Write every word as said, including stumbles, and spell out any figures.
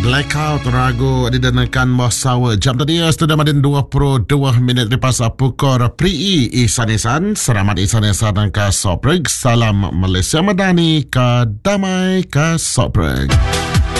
Blackout ragu didenakan Mosawa. Jam tadi sudah madin dua puluh dua minit lepas pukul Pri Isanisan. Selamat Isanisan dan ke Sopreg. Salam Malaysia Madani ke Damai ke Sopreg.